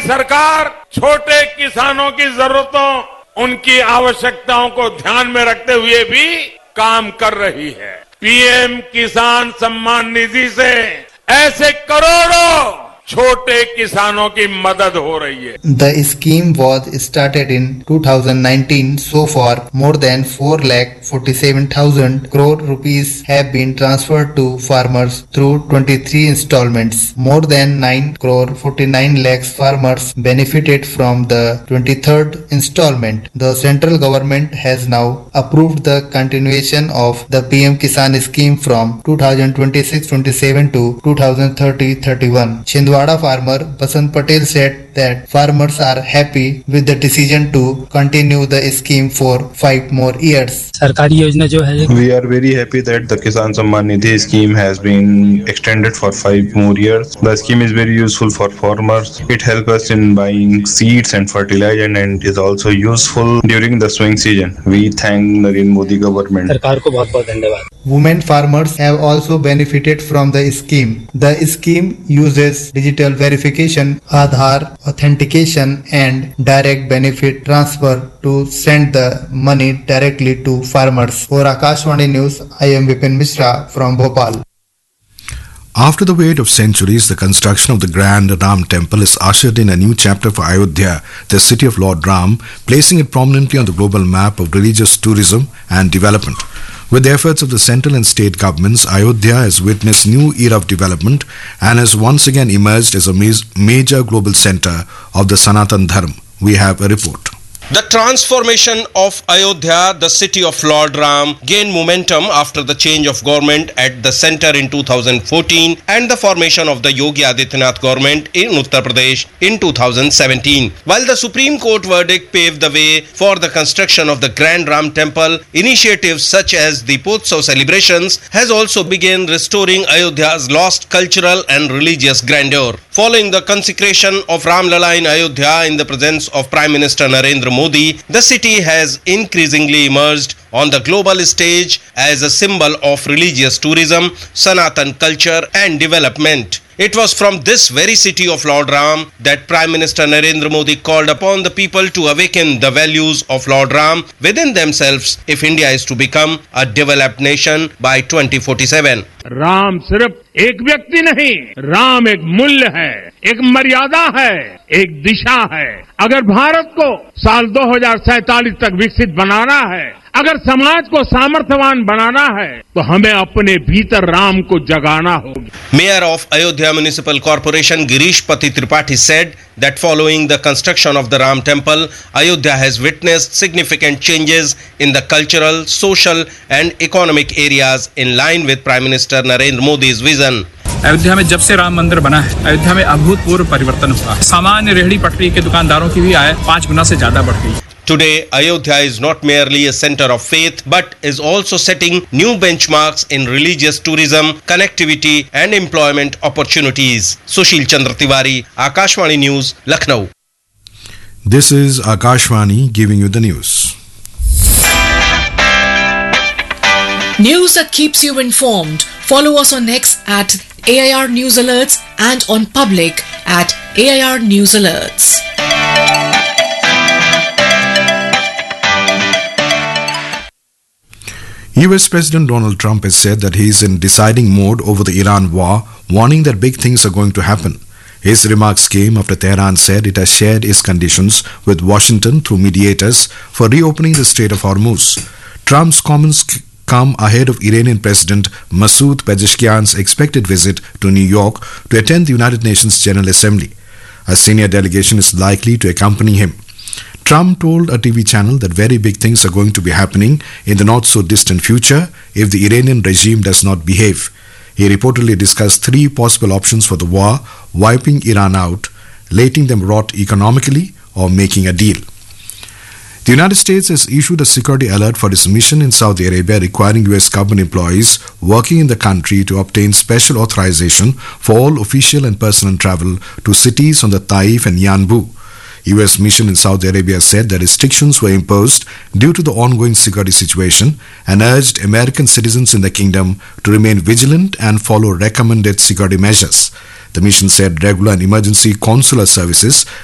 सरकार छोटे किसानों की जरूरतों, उनकी आवश्यकताओं को ध्यान में रखते हुए भी काम कर रही है। पीएम किसान सम्मान निधि से ऐसे करोड़ों छोटे किसानों की मदद हो रही है। The scheme was started in 2019. So far, more than 4,47,000 crore rupees have been transferred to farmers through 23 installments. More than 9 crore 49 lakhs farmers benefited from the 23rd installment. The central government has now approved the continuation of the PM Kisan scheme from 2026-27 to 2030-31. Chhindwara farmer Basant Patel said that farmers are happy with the decision to continue the scheme for 5 more years. सरकारी योजना जो है, we are very happy that the Kisan Samman Nidhi scheme has been extended for 5 more years. The scheme is very useful for farmers. It helps us in buying seeds and fertilizer and is also useful during the sowing season. We thank Narendra Modi government. सरकार को बहुत-बहुत धन्यवाद. Women farmers have also benefited from the scheme. The scheme uses digital verification, Aadhaar authentication and direct benefit transfer to send the money directly to farmers. For Akashvani News, I am Vipin Mishra from Bhopal. After the wait of centuries, the construction of the Grand Ram Temple has ushered in a new chapter for Ayodhya, the city of Lord Ram, placing it prominently on the global map of religious tourism and development. With the efforts of the central and state governments, Ayodhya has witnessed new era of development and has once again emerged as a major global center of the Sanatan Dharma. We have a report. The transformation of Ayodhya, the city of Lord Ram, gained momentum after the change of government at the centre in 2014 and the formation of the Yogi Adityanath government in Uttar Pradesh in 2017. While the Supreme Court verdict paved the way for the construction of the Grand Ram Temple, initiatives such as the Potsav celebrations has also begun restoring Ayodhya's lost cultural and religious grandeur. Following the consecration of Ram Lala in Ayodhya in the presence of Prime Minister Narendra Modi, the city has increasingly emerged on the global stage as a symbol of religious tourism, Sanatan culture and development. It was from this very city of Lord Ram that Prime Minister Narendra Modi called upon the people to awaken the values of Lord Ram within themselves if India is to become a developed nation by 2047. Ram सिर्फ एक व्यक्ति नहीं, राम एक मूल्य है, एक मर्यादा है, एक दिशा है। अगर भारत को साल 2047 तक विकसित बनाना है, अगर समाज को सामर्थ्यवान बनाना है, तो हमें अपने भीतर राम को जगाना होगा. Mayor of Ayodhya Municipal Corporation Girish Pati Tripathi said that following the construction of the Ram Temple, Ayodhya has witnessed significant changes in the cultural, social and economic areas in line with Prime Minister Narendra Modi's vision. Ayodhya में जब से राम मंदिर बना है, अयोध्या में अभूतपूर्व परिवर्तन हुआ है. सामान्य रेहड़ी पटरी के दुकानदारों की भी आय 5 गुना से ज्यादा बढ़ गई. Today, Ayodhya is not merely a center of faith, but is also setting new benchmarks in religious tourism, connectivity and employment opportunities. Sushil Chandra Tiwari, Akashvani News, Lucknow. This is Akashvani giving you the news. News that keeps you informed. Follow us on X at AIR News Alerts and on Public at AIR News Alerts. US President Donald Trump has said that he is in deciding mode over the Iran war, warning that big things are going to happen. His remarks came after Tehran said it has shared its conditions with Washington through mediators for reopening the Strait of Hormuz. Trump's comments come ahead of Iranian President Masoud Pezeshkian's expected visit to New York to attend the United Nations General Assembly. A senior delegation is likely to accompany him. Trump told a TV channel that very big things are going to be happening in the not-so-distant future if the Iranian regime does not behave. He reportedly discussed 3 possible options for the war: wiping Iran out, letting them rot economically, or making a deal. The United States has issued a security alert for its mission in Saudi Arabia requiring US government employees working in the country to obtain special authorization for all official and personal travel to cities on the Taif and Yanbu. US mission in Saudi Arabia said that restrictions were imposed due to the ongoing security situation and urged American citizens in the kingdom to remain vigilant and follow recommended security measures. The mission said regular and emergency consular services